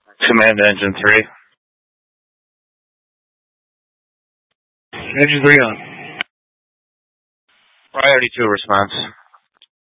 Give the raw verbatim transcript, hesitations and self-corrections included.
Command engine three. Engine three on. Priority two response.